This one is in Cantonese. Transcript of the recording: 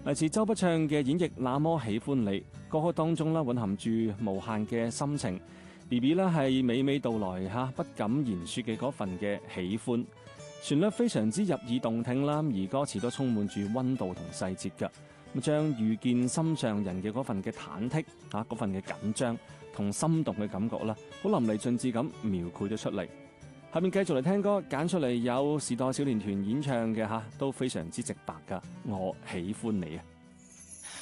嚟自周筆暢嘅演繹《那麼喜歡你》，歌曲當中蘊含住無限嘅心情。BB 咧係娓娓道來不敢言說嘅嗰份嘅喜歡，旋律非常之入耳動聽啦，而歌詞都充滿住溫度同細節㗎。咁將遇見心上人嘅嗰份嘅忐忑嗰份嘅緊張同心動嘅感覺啦，好淋漓盡致咁描繪咗出嚟。下面繼續嚟聽歌，揀出嚟有時代少年團演唱嘅都非常之直白噶，我喜歡你啊！